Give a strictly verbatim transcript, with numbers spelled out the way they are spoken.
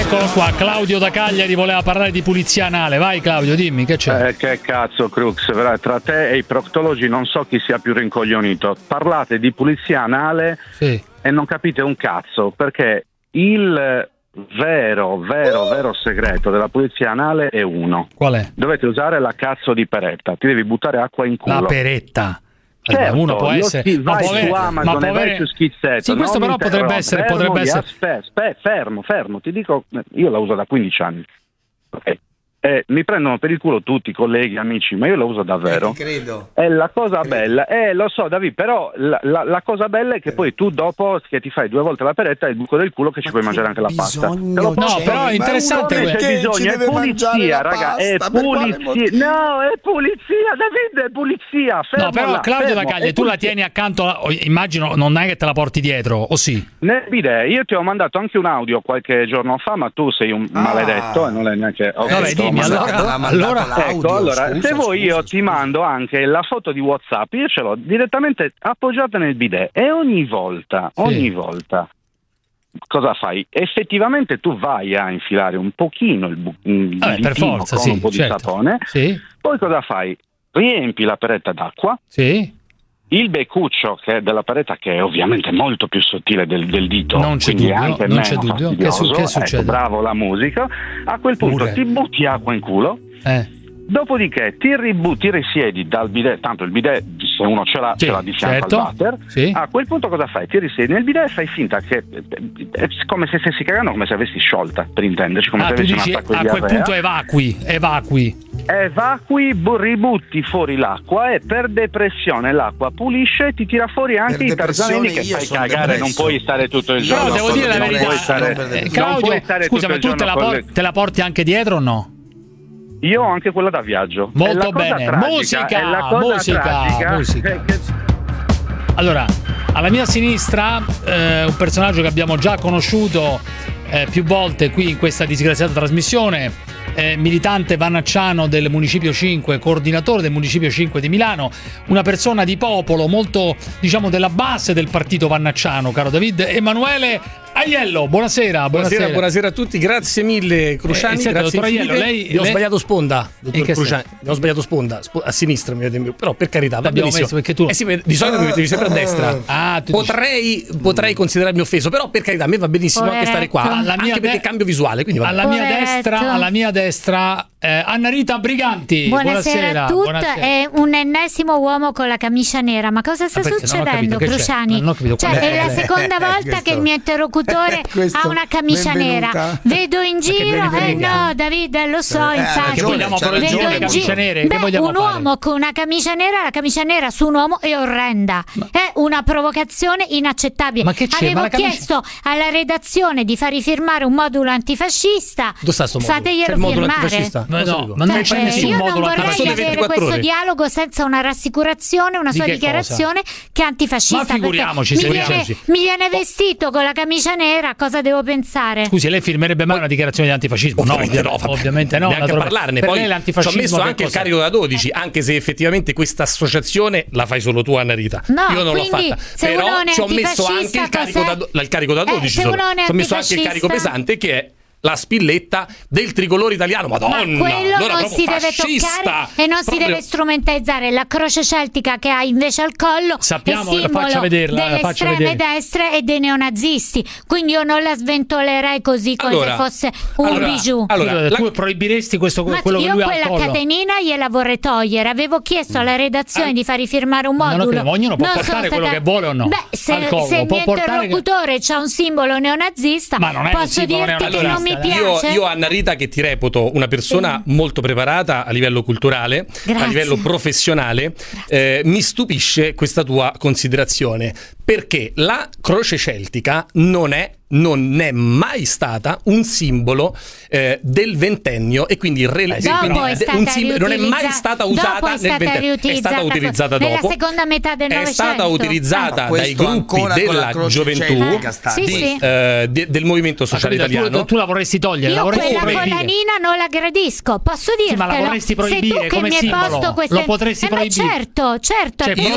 Eccolo qua, Claudio da Cagliari voleva parlare di pulizia anale. Vai Claudio, dimmi che c'è. Eh, che cazzo, Crux, tra te e i proctologi non so chi sia più rincoglionito. Parlate di pulizia anale sì. e non capite un cazzo, perché il vero, vero, vero segreto della pulizia anale è uno. Qual è? Dovete usare la cazzo di peretta, ti devi buttare acqua in culo. La peretta. Certo, uno può essere ti, vai ma su Amazon ma e vai su Schizzetto. Sì, questo però potrebbe essere, fermo, potrebbe essere... Aspetta, aspetta, fermo, fermo, ti dico, io la uso da quindici anni. Ok. Eh, mi prendono per il culo tutti, colleghi, amici, ma io la uso davvero. Eh, credo. È la cosa bella, eh, lo so, David, però la, la, la cosa bella è che poi tu dopo che ti fai due volte la peretta hai il buco del culo che ci puoi mangiare anche la pasta. No, però è interessante. C'è bisogno, è pulizia, raga, è pulizia. No, è pulizia, David, è pulizia. No, però là, Claudio da Cagliari, tu la tieni accanto, immagino, non è che te la porti dietro, o sì? Nel bidet, io ti ho mandato anche un audio qualche giorno fa, ma tu sei un ah. maledetto e non è neanche... Vabbè, dimmi, allora, allora, ecco, allora scusa, se vuoi io ti mando anche la foto di WhatsApp, io ce l'ho direttamente appoggiata nel bidet e ogni volta, sì. ogni volta cosa fai? Effettivamente tu vai a infilare un pochino il, bu- il Vabbè, per forza, con sì, un po' certo. di sapone, sì. poi cosa fai? Riempi la peretta d'acqua, sì. il beccuccio che è della parete, che è ovviamente molto più sottile del, del dito, non c'è dubbio, anche non c'è dubbio. Che, su, che succede? Ecco, bravo la musica. A quel punto Pure. ti butti acqua in culo, eh. dopodiché ti ributti, ti risiedi dal bidet, tanto il bidet se uno ce l'ha, sì, ce l'ha di fianco certo. al water. Sì. A quel punto cosa fai? Ti risiedi nel bidet e fai finta che è come se stessi cagando, come se avessi sciolta, per intenderci, come ah, se avessi dici, un attacco di a quel diarrea. punto evacui, evacui. Evacui, ributti fuori l'acqua e per depressione l'acqua pulisce e ti tira fuori anche i tarzanelli che fai cagare, depresso. non puoi stare tutto il giorno. Però devo dire la verità, stare, eh, Claudio, scusa, ma tu te la, por- te la porti anche dietro o no? Io ho anche quella da viaggio. Molto bene, tragica, musica, musica, tragica, musica. Che... Allora, alla mia sinistra eh, un personaggio che abbiamo già conosciuto eh, più volte qui in questa disgraziata trasmissione, eh, militante vannacciano del Municipio cinque, coordinatore del Municipio cinque di Milano, una persona di popolo, molto, diciamo, della base del partito vannacciano, caro David, Emanuele Aiello. Buonasera, buonasera, buonasera, buonasera a tutti, grazie mille Cruciani, eh, senta, grazie Aiello, lei, ho lei... sbagliato sponda, dottor Cruciani, ho sbagliato sponda, Sp- a sinistra mi vedete, però per carità, va benissimo. Messo perché tu... Eh sì, di solito mi vedete sempre a destra. Ah, potrei, dici... potrei considerarmi offeso, però per carità, a me va benissimo Poveretto. Anche stare qua, alla anche de... perché cambio visuale, quindi va alla mia destra, alla mia destra eh, Anna Rita Briganti. Buonasera, buonasera a tutti. Buonasera. È un ennesimo uomo con la camicia nera, ma cosa sta ah, succedendo, Cruciani? Cioè, è la seconda volta che il mio interlocutore ha una camicia benvenuta. nera. Vedo in giro, eh no, Davide, lo so, eh, infatti. Che vogliamo vedo in camicia nere? Beh, che vogliamo un fare? uomo con una camicia nera, la camicia nera su un uomo è orrenda. Ma... È una provocazione inaccettabile. Ma che c'è? Avevo ma camicia... chiesto alla redazione di far rifirmare un modulo antifascista. Dove sta sto modulo? Fateglielo firmare. Ma no, ma non c'è nessun io non modulo vorrei avere questo ore. dialogo senza una rassicurazione, una Di sua che dichiarazione cosa? Che è antifascista. Ma figuriamoci, mi figuriamoci. viene, mi viene vestito con la camicia nera, cosa devo pensare? Scusi, lei firmerebbe mai una dichiarazione di antifascismo? No, ovviamente no, ovviamente no. Neanche a parlarne. Per Poi lei l'antifascismo ci ho messo anche il carico da dodici, anche se effettivamente questa associazione la fai solo tu, Anna Rita. No, io non l'ho fatta. Però ci ho messo anche il carico da, il carico da dodici. Eh, solo. Ci ho messo anche il carico pesante che è la spilletta del tricolore italiano. Madonna, ma quello allora non si deve fascista, toccare e non proprio... si deve strumentalizzare. La croce celtica che ha invece al collo sappiamo, è simbolo vederla, delle estreme vedere. destre e dei neonazisti, quindi io non la sventolerei così come allora, se fosse un allora, bijou. Allora, tu proibiresti questo, ma quello che lui ha al collo? Io collo? quella catenina gliela vorrei togliere. Avevo chiesto alla redazione ah. di far firmare un modulo. Non ognuno può non portare quello stata... che vuole o no? Beh, se, al collo, se il può mio portare interlocutore che... c'ha un simbolo neonazista, ma non è posso dirti neonazista. che allora, non mi io, piace. Io Anna Rita, che ti reputo una persona sì. molto preparata a livello culturale, Grazie. a livello professionale, eh, mi stupisce questa tua considerazione, perché la croce celtica non è non è mai stata un simbolo eh, del ventennio e quindi, re- eh, e quindi è un sim- non è mai stata usata è stata nel ventennio, è stata utilizzata nella dopo, seconda metà del Novecento, è stata utilizzata eh. dai gruppi della gioventù eh, sì, di, sì. eh, de- del Movimento Sociale capito, Italiano. Tu, tu la vorresti togliere? Io la vorresti quella proibire. collanina non la gradisco, posso dirtelo. Sì, ma la vorresti proibire sei tu che come mi hai simbolo? posto queste... Lo potresti eh, proibire? certo, certo. Cioè, io